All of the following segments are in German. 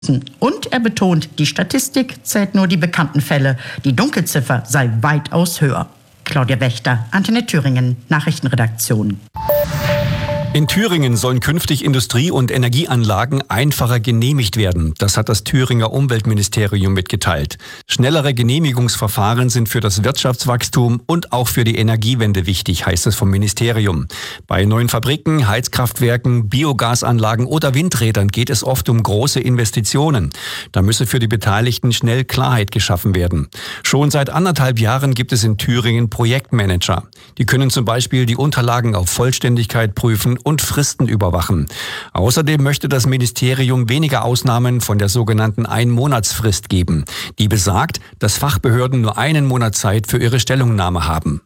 Und er betont, die Statistik zählt nur die bekannten Fälle. Die Dunkelziffer sei weitaus höher. Claudia Wächter, Antenne Thüringen, Nachrichtenredaktion. In Thüringen sollen künftig Industrie- und Energieanlagen einfacher genehmigt werden. Das hat das Thüringer Umweltministerium mitgeteilt. Schnellere Genehmigungsverfahren sind für das Wirtschaftswachstum und auch für die Energiewende wichtig, heißt es vom Ministerium. Bei neuen Fabriken, Heizkraftwerken, Biogasanlagen oder Windrädern geht es oft um große Investitionen. Da müsse für die Beteiligten schnell Klarheit geschaffen werden. Schon seit 1,5 Jahren gibt es in Thüringen Projektmanager. Die können zum Beispiel die Unterlagen auf Vollständigkeit prüfen und Fristen überwachen. Außerdem möchte das Ministerium weniger Ausnahmen von der sogenannten Einmonatsfrist geben. Die besagt, dass Fachbehörden nur einen Monat Zeit für ihre Stellungnahme haben.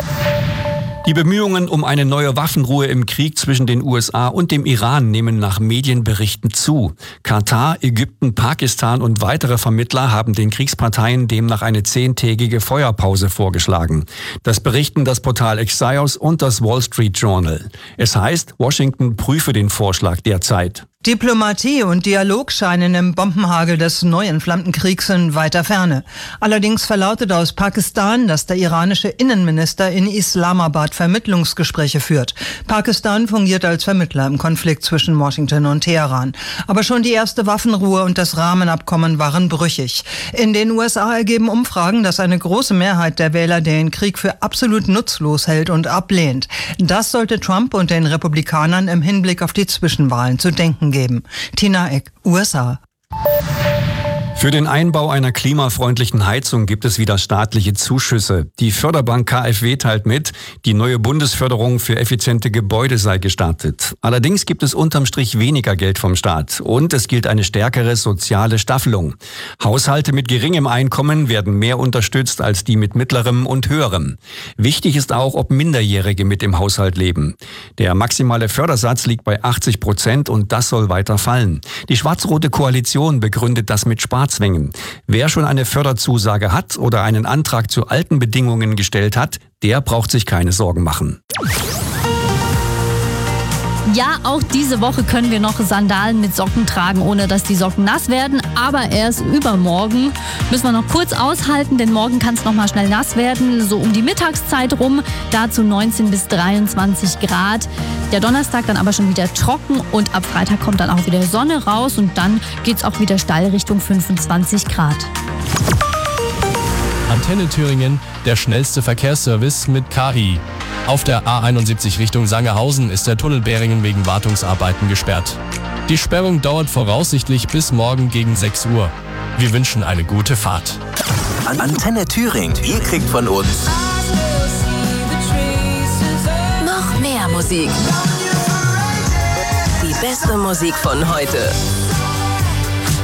Die Bemühungen um eine neue Waffenruhe im Krieg zwischen den USA und dem Iran nehmen nach Medienberichten zu. Katar, Ägypten, Pakistan und weitere Vermittler haben den Kriegsparteien demnach eine 10-tägige Feuerpause vorgeschlagen. Das berichten das Portal Axios und das Wall Street Journal. Es heißt, Washington prüfe den Vorschlag derzeit. Diplomatie und Dialog scheinen im Bombenhagel des neu entflammten Kriegs in weiter Ferne. Allerdings verlautet aus Pakistan, dass der iranische Innenminister in Islamabad Vermittlungsgespräche führt. Pakistan fungiert als Vermittler im Konflikt zwischen Washington und Teheran. Aber schon die erste Waffenruhe und das Rahmenabkommen waren brüchig. In den USA ergeben Umfragen, dass eine große Mehrheit der Wähler den Krieg für absolut nutzlos hält und ablehnt. Das sollte Trump und den Republikanern im Hinblick auf die Zwischenwahlen zu denken geben. Tina Eck, USA. Für den Einbau einer klimafreundlichen Heizung gibt es wieder staatliche Zuschüsse. Die Förderbank KfW teilt mit, die neue Bundesförderung für effiziente Gebäude sei gestartet. Allerdings gibt es unterm Strich weniger Geld vom Staat und es gilt eine stärkere soziale Staffelung. Haushalte mit geringem Einkommen werden mehr unterstützt als die mit mittlerem und höherem. Wichtig ist auch, ob Minderjährige mit im Haushalt leben. Der maximale Fördersatz liegt bei 80% und das soll weiter fallen. Die schwarz-rote Koalition begründet das mit Sparzwängen. Wer schon eine Förderzusage hat oder einen Antrag zu alten Bedingungen gestellt hat, der braucht sich keine Sorgen machen. Ja, auch diese Woche können wir noch Sandalen mit Socken tragen, ohne dass die Socken nass werden. Aber erst übermorgen müssen wir noch kurz aushalten, denn morgen kann es noch mal schnell nass werden. So um die Mittagszeit rum, dazu 19 bis 23 Grad. Der Donnerstag dann aber schon wieder trocken und ab Freitag kommt dann auch wieder Sonne raus und dann geht es auch wieder steil Richtung 25 Grad. Antenne Thüringen, der schnellste Verkehrsservice mit KI. Auf der A71 Richtung Sangerhausen ist der Tunnel Beringen wegen Wartungsarbeiten gesperrt. Die Sperrung dauert voraussichtlich bis morgen gegen 6 Uhr. Wir wünschen eine gute Fahrt. Antenne Thüringen, ihr kriegt von uns noch mehr Musik. Die beste Musik von heute.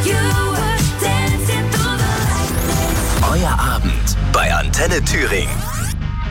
Euer Abend bei Antenne Thüringen.